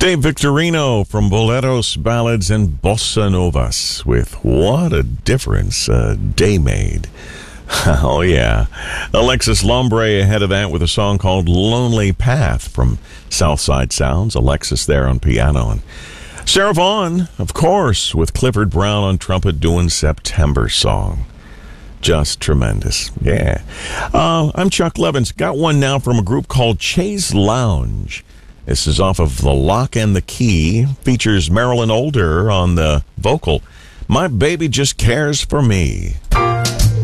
Dave Victorino from Boleros, Ballads, and Bossa Novas with What a Difference a Day Made. Oh, yeah. Alexis Lombre ahead of that with a song called Lonely Path from Southside Sounds. Alexis there on piano. And Sarah Vaughan, of course, with Clifford Brown on trumpet doing September Song. Just tremendous. Yeah. I'm Chuck Levins. Got one now from a group called Chase Lounge. This is off of The Lock and the Key. Features Marilyn Older on the vocal. My Baby Just Cares for Me.